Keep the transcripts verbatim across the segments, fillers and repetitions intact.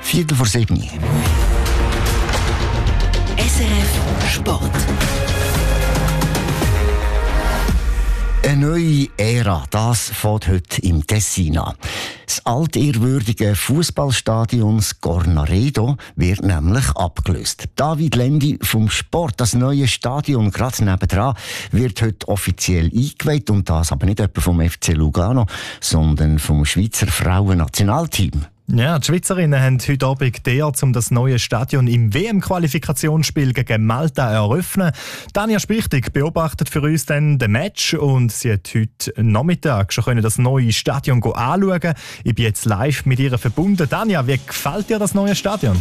Viertel vor sieben. S R F Sport. Eine neue Ära, das fängt heute im Tessin an. Das altehrwürdige Fußballstadion Scornaredo wird nämlich abgelöst. David Lendi vom Sport, das neue Stadion gerade nebendran, wird heute offiziell eingeweiht. Und das aber nicht etwa vom F C Lugano, sondern vom Schweizer Frauennationalteam. Ja, die Schweizerinnen haben heute Abend geehrt, um das neue Stadion im W M-Qualifikationsspiel gegen Malta zu eröffnen. Tanja Spichtig beobachtet für uns dann den Match und sie hat heute Nachmittag schon können das neue Stadion anschauen. Ich bin jetzt live mit ihr verbunden. Tanja, wie gefällt dir das neue Stadion?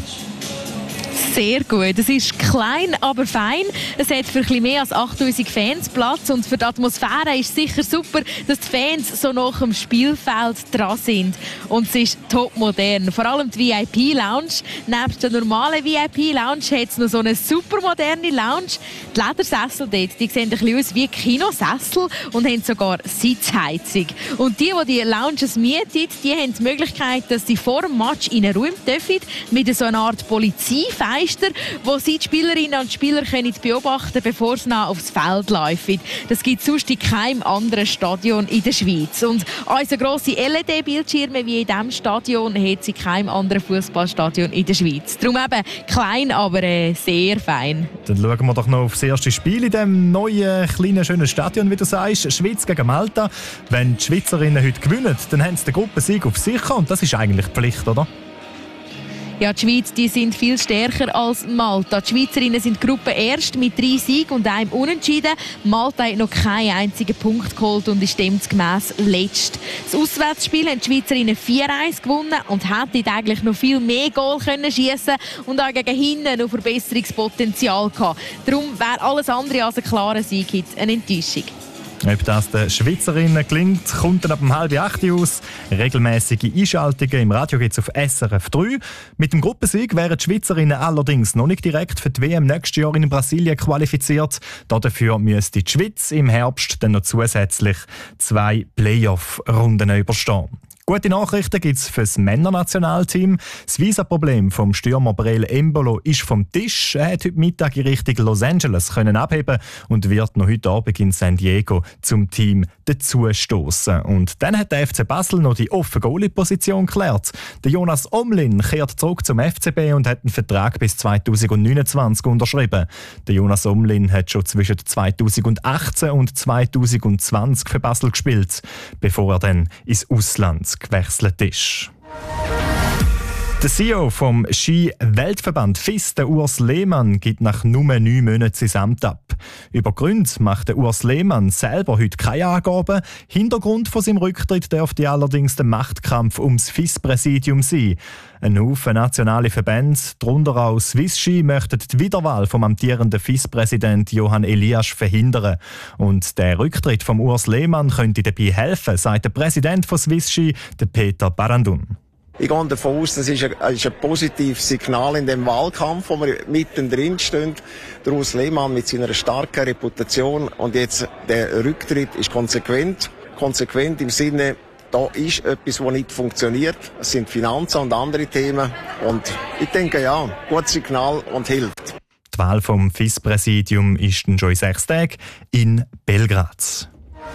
Sehr gut. Es ist klein, aber fein. Es hat für ein bisschen mehr als achttausend Fans Platz und für die Atmosphäre ist sicher super, dass die Fans so nach dem Spielfeld dran sind. Und es ist top modern. Vor allem die V I P-Lounge. Neben der normalen V I P-Lounge hat es noch so eine super moderne Lounge. Die Ledersessel dort, die sehen ein bisschen aus wie Kinosessel und haben sogar Sitzheizung. Und die, die die Lounges mieten, die haben die Möglichkeit, dass sie vor dem Match in einen Raum dürfen mit so einer Art Polizeifeister, wo sie die Spielerinnen und Spieler können beobachten können, bevor sie noch aufs Feld laufen. Das gibt es sonst in keinem anderen Stadion in der Schweiz. Und unsere grosse L E D-Bildschirme wie in diesem Stadion hat sie in keinem anderen Fußballstadion in der Schweiz. Darum eben klein, aber äh, sehr fein. Dann schauen wir doch noch auf das erste Spiel in diesem neuen, kleinen, schönen Stadion, wie du sagst. Schweiz gegen Malta. Wenn die Schweizerinnen heute gewinnen, dann haben sie den Gruppensieg auf sicher. Und das ist eigentlich Pflicht, oder? Ja, die Schweiz, die sind viel stärker als Malta. Die Schweizerinnen sind Gruppe erst mit drei Siegen und einem Unentschieden. Malta hat noch keinen einzigen Punkt geholt und ist demgemäss letzt. Das Auswärtsspiel haben die Schweizerinnen vier eins gewonnen und hätten eigentlich noch viel mehr Goal können schiessen und auch gegen hinten noch Verbesserungspotenzial gehabt. Darum wäre alles andere als ein klarer Sieg jetzt eine Enttäuschung. Ob das den Schweizerinnen gelingt, kommt dann ab um halb acht aus. Regelmäßige Einschaltungen im Radio gibt es auf S R F drei. Mit dem Gruppensieg wären die Schweizerinnen allerdings noch nicht direkt für die W M nächstes Jahr in Brasilien qualifiziert. Dafür müsste die Schweiz im Herbst dann noch zusätzlich zwei Playoff-Runden überstehen. Gute Nachrichten gibt es für das Männernationalteam. Das Visa-Problem vom Stürmer Breel Embolo ist vom Tisch. Er hat heute Mittag in Richtung Los Angeles können abheben und wird noch heute Abend in San Diego zum Team dazustoßen. Und dann hat der F C Basel noch die offene Goalie-Position geklärt. Der Jonas Omlin kehrt zurück zum F C B und hat einen Vertrag bis zweitausendneunundzwanzig unterschrieben. Der Jonas Omlin hat schon zwischen zweitausendachtzehn und zweitausendzwanzig für Basel gespielt, bevor er dann ins Ausland gewechselt ist. Der C E O vom Ski-Weltverband F I S, der Urs Lehmann, gibt nach nur neun Monaten sein Amt ab. Über Gründe macht der Urs Lehmann selber heute keine Angaben. Hintergrund von seinem Rücktritt dürfte allerdings der Machtkampf ums F I S-Präsidium sein. Ein Haufen nationale Verbände, darunter auch Swiss Ski, möchten die Wiederwahl vom amtierenden F I S-Präsident Johann Eliasch verhindern. Und der Rücktritt vom Urs Lehmann könnte dabei helfen, sagt der Präsident von Swiss Ski, der Peter Barandun. Ich gehe davon aus, das ist ein, ist ein positives Signal in dem Wahlkampf, wo wir mittendrin stehen. Der Urs Lehmann mit seiner starken Reputation und jetzt der Rücktritt ist konsequent. Konsequent im Sinne, da ist etwas, das nicht funktioniert. Es sind Finanzen und andere Themen. Und ich denke, ja, gutes Signal und hilft. Die Wahl vom F I S-Präsidium ist dann schon in sechs Tagen in Belgrad.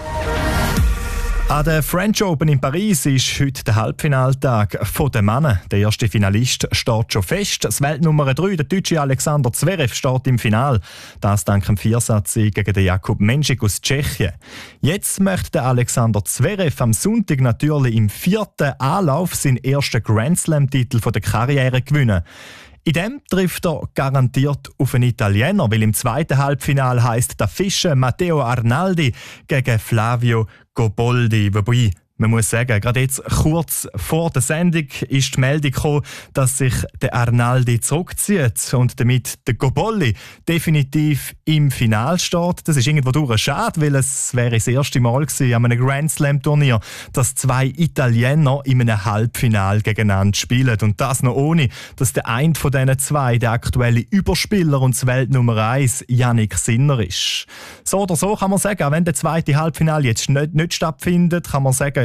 An der French Open in Paris ist heute der Halbfinaltag der Männer. Der erste Finalist steht schon fest. Das Weltnummer drei, der deutsche Alexander Zverev, steht im Finale. Das dank dem Viersatz-Sieg gegen den Jakub Menšik aus Tschechien. Jetzt möchte der Alexander Zverev am Sonntag natürlich im vierten Anlauf seinen ersten Grand Slam-Titel der Karriere gewinnen. In dem trifft er garantiert auf einen Italiener, weil im zweiten Halbfinale heisst der Fischer Matteo Arnaldi gegen Flavio Goboldi. Wobei, man muss sagen, gerade jetzt kurz vor der Sendung ist die Meldung gekommen, dass sich der Arnaldi zurückzieht und damit der Goboldi definitiv im Finale steht. Das ist irgendwo durch schade, weil es wäre das erste Mal gewesen an einem Grand Slam Turnier, dass zwei Italiener in einem Halbfinale gegeneinander spielen. Und das noch ohne, dass der eine von diesen zwei der aktuelle Überspieler und das Weltnummer eins Jannik Sinner ist. So oder so kann man sagen, wenn der zweite Halbfinale jetzt nicht, nicht stattfindet, kann man sagen, ja,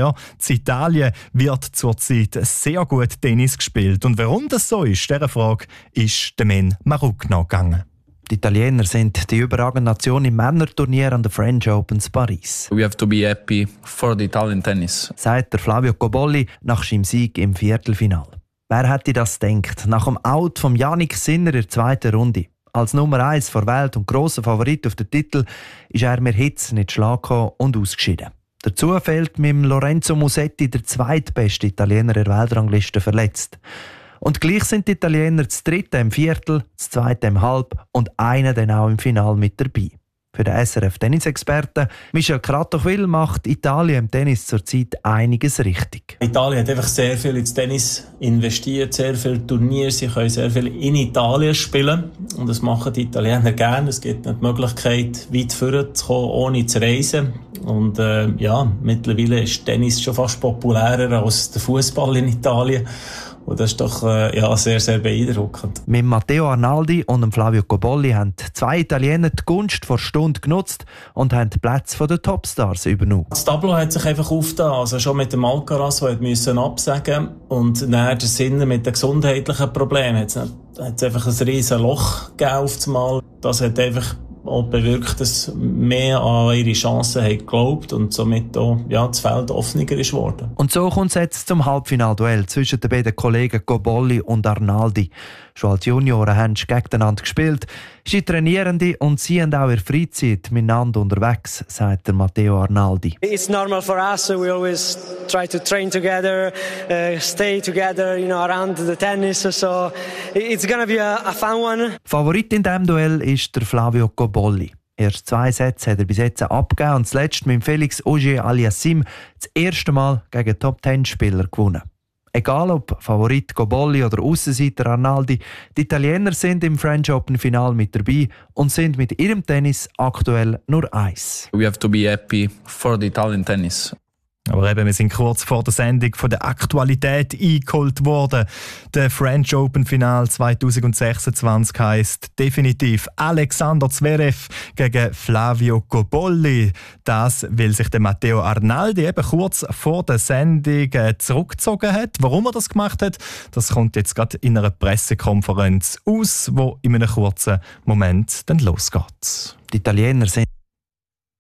ja, in Italien wird zurzeit sehr gut Tennis gespielt. Und warum das so ist, dieser Frage ist der Men Maruk nachgegangen. Die Italiener sind die überragende Nation im Männerturnier an der French Opens Paris. We have to be happy for the Italian tennis, sagt der Flavio Cobolli nach seinem Sieg im Viertelfinale. Wer hätte das gedacht? Nach dem Out von Jannik Sinner in der zweiten Runde. Als Nummer eins der Welt und grosser Favorit auf den Titel ist er mit Hitze nicht schlagen und ausgeschieden. Dazu fehlt mit Lorenzo Musetti der zweitbeste Italiener der Weltrangliste verletzt. Und gleich sind die Italiener das dritte im Viertel, das zweite im Halb und einer dann auch im Finale mit dabei. Für den S R F-Tennisexperten Michel Kratochwil macht Italien im Tennis zurzeit einiges richtig. Italien hat einfach sehr viel ins Tennis investiert, sehr viele Turniere, sie können sehr viel in Italien spielen und das machen die Italiener gerne. Es gibt die Möglichkeit, weit vorne zu kommen, ohne zu reisen. Und äh, ja, mittlerweile ist Tennis schon fast populärer als der Fußball in Italien. Und das ist doch äh, ja, sehr, sehr beeindruckend. Mit Matteo Arnaldi und Flavio Cobolli haben zwei Italiener die Gunst vor Stunde genutzt und haben die Plätze der Topstars übernommen. Das Tableau hat sich einfach aufgetan. Also schon mit dem Alcaraz, der müssen absagen und dann der Sinner mit den gesundheitlichen Problemen. Hat es einfach ein riesen Loch gegeben auf das Mal. Das hat einfach auch bewirkt, dass mehr an ihre Chancen haben geglaubt und somit auch, ja, das Feld offener ist geworden. Und so kommt es jetzt zum Halbfinalduell zwischen den beiden Kollegen Cobolli und Arnaldi. Schon als Junioren haben sie gegeneinander gespielt. Sie Trainierende und sie sind auch in der Freizeit miteinander unterwegs, sagt der Matteo Arnaldi. It's normal for us. We always try to train together, uh, stay together, you know, around the tennis. So it's gonna be a, a fun one. Favorit in diesem Duell ist der Flavio Cobolli. Erst zwei Sätze hat er bis jetzt abgegeben und zuletzt mit Felix Auger-Aliassime das erste Mal gegen Top-Ten-Spieler gewonnen. Egal ob Favorit Cobolli oder Aussenseiter Arnaldi, die Italiener sind im French Open Final mit dabei und sind mit ihrem Tennis aktuell nur eins. we have to be happy for the Italian tennis. Aber eben, wir sind kurz vor der Sendung von der Aktualität eingeholt worden. Der French Open Final zwanzig sechsundzwanzig heisst definitiv Alexander Zverev gegen Flavio Cobolli. Das, weil sich der Matteo Arnaldi eben kurz vor der Sendung zurückgezogen hat. Warum er das gemacht hat, das kommt jetzt gerade in einer Pressekonferenz aus, wo in einem kurzen Moment dann losgeht. Die Italiener sind